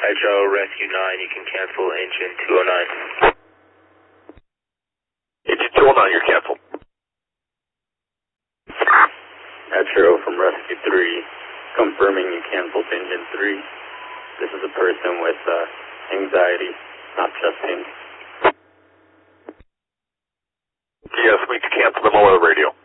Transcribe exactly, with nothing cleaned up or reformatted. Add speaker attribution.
Speaker 1: Hydro Rescue nine, you can cancel engine two oh nine.
Speaker 2: Engine two oh nine, you're canceled.
Speaker 3: Hydro from Rescue three, confirming you canceled engine three. This is a person with uh, anxiety, not chest pain.
Speaker 2: Yes, we can cancel them over the radio.